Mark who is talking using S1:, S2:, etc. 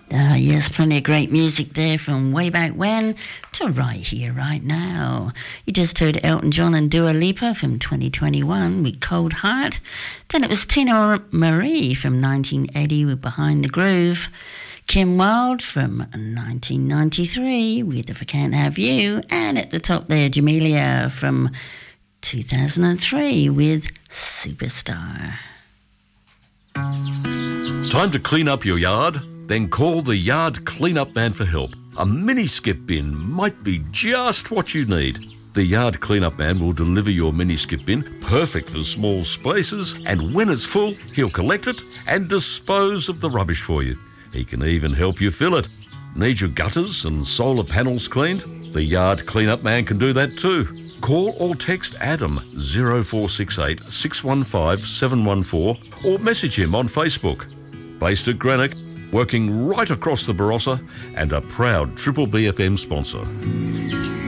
S1: Yes, plenty of great music there from way back when to right here, right now. You just heard Elton John and Dua Lipa from 2021 with Cold Heart. Then it was Tina Marie from 1980 with Behind the Groove. Kim Wilde from 1993 with If I Can't Have You. And at the top there, Jamelia from 2003 with Superstar.
S2: Time to clean up your yard? Then call the Yard Cleanup Man for help. A mini skip bin might be just what you need. The Yard Cleanup Man will deliver your mini skip bin, perfect for small spaces, and when it's full, he'll collect it and dispose of the rubbish for you. He can even help you fill it. Need your gutters and solar panels cleaned? The Yard Cleanup Man can do that too. Call or text Adam 0468 615 714 or message him on Facebook. Based at Greenock, working right across the Barossa, and a proud Triple BFM sponsor.